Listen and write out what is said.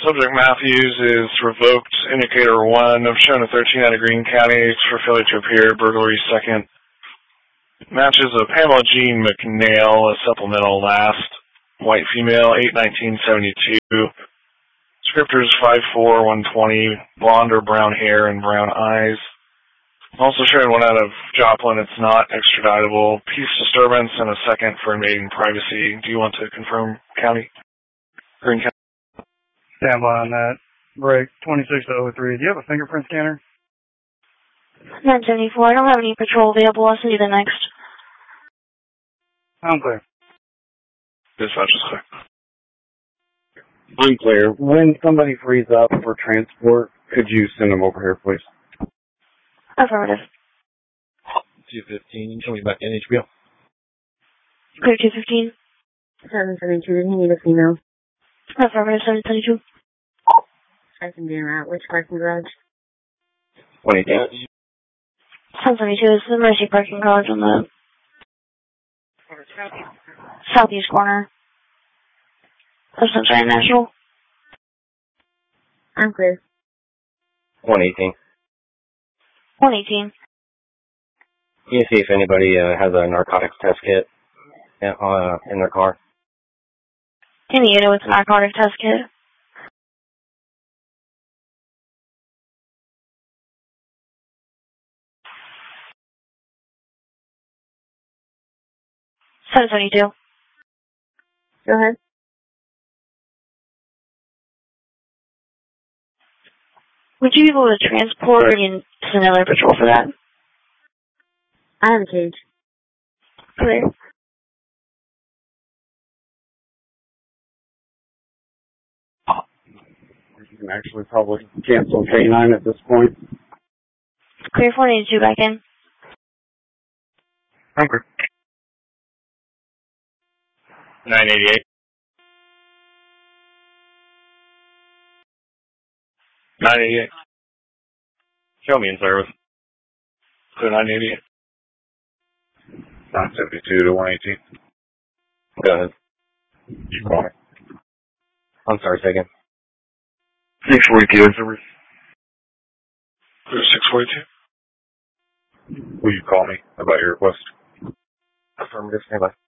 Subject Matthews is revoked. Indicator 1 of shown to 13 out of Greene County for failure to appear. Burglary second. Matches of Pamela Jean McNeil, a supplemental last. White female, 8/19/72. Descriptors 5'4", 120, blonde or brown hair and brown eyes. Also showing 1 out of Joplin. It's not extraditable. Peace disturbance and a second for invading privacy. Do you want to confirm county? Greene County. Stand by on that. Break 26-03. Do you have a fingerprint scanner? 974. I don't have any patrol available. I'll see you the next. I'm clear. Dispatch is clear. I'm clear. When somebody frees up for transport, could you send them over here, please? Affirmative. 215, can we back in HBO? Clear 215. 772, did he need a female? Affirmative 772. I can be around. Which parking garage? 2018. 772 is the Mercy parking garage on the southeast corner of Sunshine National. I'm clear. 118. 118. Can you see if anybody has a narcotics test kit in their car? Any unit with a narcotic test kit. $772. Go ahead. Would you be able to transport and send another patrol for that? I have a cage. Clear. You can actually probably cancel K9 at this point. Clear 482 back in. I'm clear. 988. 988. Show me in service. Clear 988. 972 to 118. Go ahead. You call me. I'm sorry, second. 642 in service. Clear 642. Will you call me about your request? Affirmative, stand by.